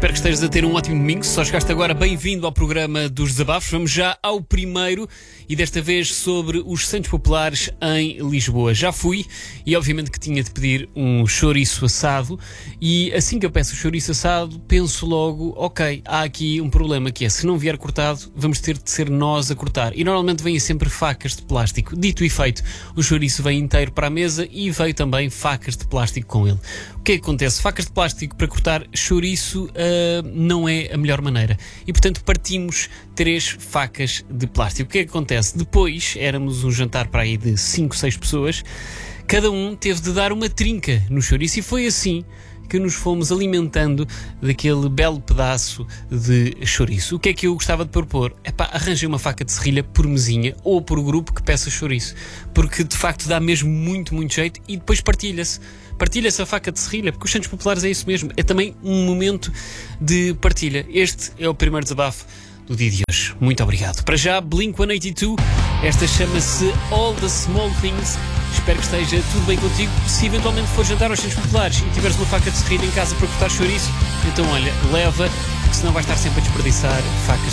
Espero que estejas a ter um ótimo domingo. Se só chegaste agora, bem-vindo ao programa dos desabafos. Vamos já ao primeiro e desta vez sobre os Santos Populares em Lisboa. Já fui e obviamente que tinha de pedir um chouriço assado e assim que eu peço o chouriço assado, penso logo, ok, há aqui um problema que é, se não vier cortado, vamos ter de ser nós a cortar. E normalmente vêm sempre facas de plástico. Dito e feito, o chouriço vem inteiro para a mesa e veio também facas de plástico com ele. O que é que acontece? Facas de plástico para cortar chouriço não é a melhor maneira. E portanto partimos 3 facas de plástico. O que é que acontece? Depois éramos um jantar para aí de 5, 6 pessoas. Cada um teve de dar uma trinca no chouriço e foi assim que nos fomos alimentando daquele belo pedaço de chouriço. O que é que eu gostava de propor? Arranjem uma faca de serrilha por mesinha ou por grupo que peça chouriço, porque de facto dá mesmo muito, muito jeito e depois partilha-se. Partilha-se a faca de serrilha, porque os Santos Populares é isso mesmo, é também um momento de partilha. Este é o primeiro desabafo do dia de hoje. Muito obrigado. Para já, Blink-182, esta chama-se All the Small Things. Espero que esteja tudo bem contigo. Se eventualmente for jantar aos Santos Populares e tiveres uma faca de serrilha em casa para cortar chouriço, então olha, leva, porque senão vais estar sempre a desperdiçar facas